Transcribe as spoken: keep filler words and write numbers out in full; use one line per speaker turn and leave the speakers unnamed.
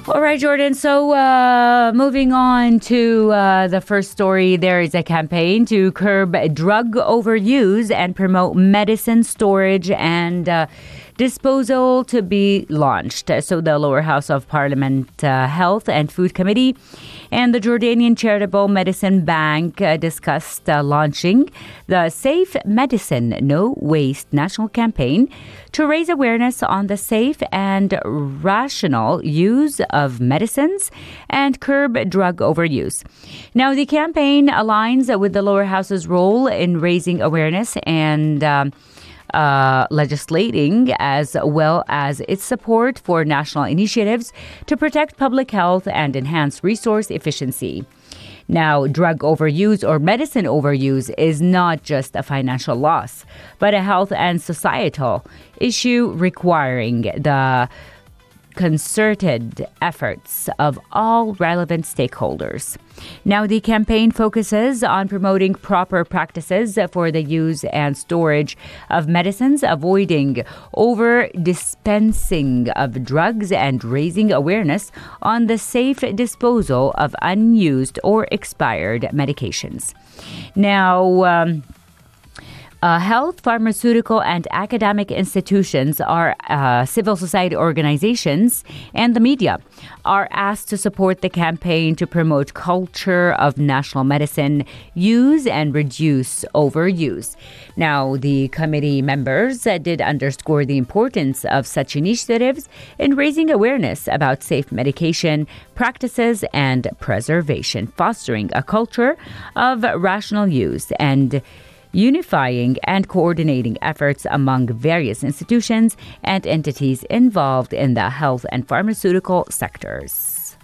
All right, Jordan. So uh, moving on to uh, the first story, there is a campaign to curb drug overuse and promote medicine storage and uh, disposal to be launched. So the lower house of Parliament uh, Health and Food Committee and the Jordanian Charitable Medicine Bank uh, discussed uh, launching the Safe Medicine No Waste National Campaign to raise awareness on the safe and rational use of medicines and curb drug overuse. Now, the campaign aligns with the lower house's role in raising awareness and um, Uh, legislating, as well as its support for national initiatives to protect public health and enhance resource efficiency. Now, drug overuse or medicine overuse is not just a financial loss, but a health and societal issue requiring the concerted efforts of all relevant stakeholders. Now, the campaign focuses on promoting proper practices for the use and storage of medicines, avoiding over dispensing of drugs, and raising awareness on the safe disposal of unused or expired medications. Now, um, Uh, health, pharmaceutical, and academic institutions, are uh, civil society organizations, and the media are asked to support the campaign to promote culture of national medicine use and reduce overuse. Now, the committee members uh, did underscore the importance of such initiatives in raising awareness about safe medication practices and preservation, fostering a culture of rational use, and unifying and coordinating efforts among various institutions and entities involved in the health and pharmaceutical sectors.